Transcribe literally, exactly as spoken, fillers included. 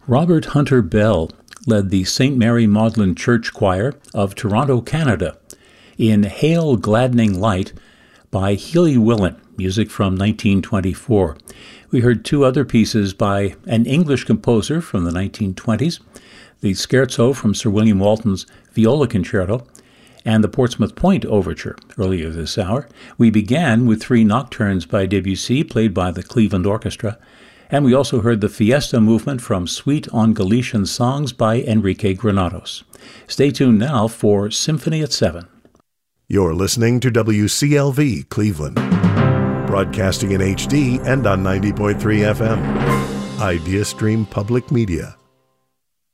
Robert Hunter Bell led the Saint Mary Magdalene Church Choir of Toronto, Canada, in Hail Gladdening Light by Healy Willan, music from nineteen twenty-four. We heard two other pieces by an English composer from the nineteen twenties, the Scherzo from Sir William Walton's Viola Concerto, and the Portsmouth Point Overture earlier this hour. We began with three nocturnes by Debussy, played by the Cleveland Orchestra, and we also heard the Fiesta movement from Suite on Galician Songs by Enrique Granados. Stay tuned now for Symphony at seven. You're listening to W C L V Cleveland, broadcasting in H D and on ninety point three F M. IdeaStream Public Media.